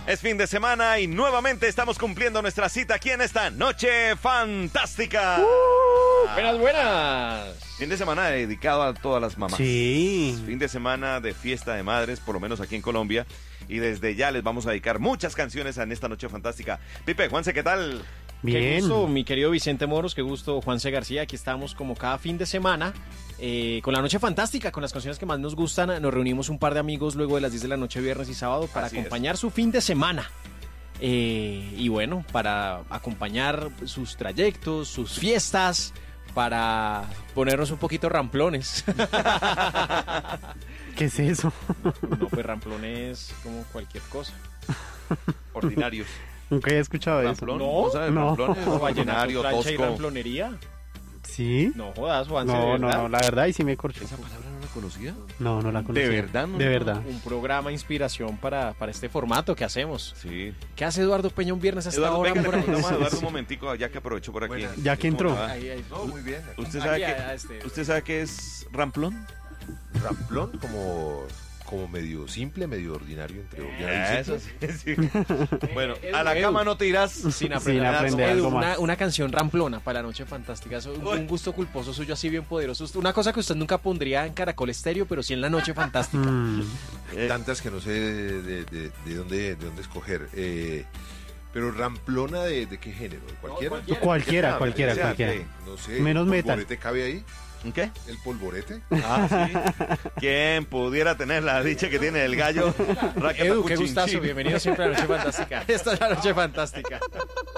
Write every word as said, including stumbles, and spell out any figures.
Es fin de semana y nuevamente estamos cumpliendo nuestra cita aquí en esta Noche Fantástica. Uh, buenas, buenas. Fin de semana dedicado a todas las mamás. Sí. Fin de semana de fiesta de madres, por lo menos aquí en Colombia. Y desde ya les vamos a dedicar muchas canciones en esta Noche Fantástica. Pipe, Juanse, ¿qué tal? Bien. Qué gusto, mi querido Vicente Moros, qué gusto, Juanse García. Aquí estamos como cada fin de semana eh, con la Noche Fantástica, con las canciones que más nos gustan. Nos reunimos un par de amigos luego de las diez de la noche, viernes y sábado, para Así acompañar su fin de semana. Eh, y bueno, para acompañar sus trayectos, sus fiestas, para ponernos un poquito ramplones. ¿Qué es eso? No, pues ramplones como cualquier cosa. Ordinarios. Nunca he escuchado ¿Ramplón? eso. ¿No sabes? No. Ramplones, Vallenato, ordinario, plancha y tosco. ramplonería. ¿Sí? No jodas, Juanse, No, ¿de no, verdad? no, la verdad, y sí me corcho. ¿Esa palabra no la conocía? No, no la conocía. ¿De verdad? No? De verdad. Un programa inspiración para, para este formato que hacemos. Sí. ¿Qué hace Eduardo Peña un viernes hasta Eduardo, ahora? venga, le por ahí? preguntamos a Eduardo Sí. un momentico, ya que aprovechó por aquí. Buenas. Ya que entró. ¿Cómo va? Ahí, ahí. No, muy bien. ¿Usted Aquí, sabe, a- qué, a este- ¿Usted sabe qué es ramplón? Ramplón, como, como medio simple, medio ordinario, entre ordinario y Eso simple. sí, sí. Bueno, Edu, a la Edu. cama no te irás Sin aprender, Sin aprender Edu, algo una, más. una canción ramplona para la Noche Fantástica. Eso, un, un gusto culposo suyo así bien poderoso. Una cosa que usted nunca pondría en Caracol Estéreo, pero sí en la Noche Fantástica. Mm, Eh, Tantas que no sé de, de, de- de dónde, de dónde escoger. Eh, pero ramplona de, de qué género, ¿de cualquiera? cualquiera. cualquiera, Ah, cualquiera, sea, cualquiera. ok. No sé. Menos ¿el metal. polvorete cabe ahí? ¿Un qué? ¿El polvorete? Ah, sí. ¿Quién pudiera tener la dicha que tiene el gallo? Raqueta Edu, qué Cuchinchín. gustazo. Bienvenido siempre a la Noche Fantástica. Esta es la Noche Fantástica.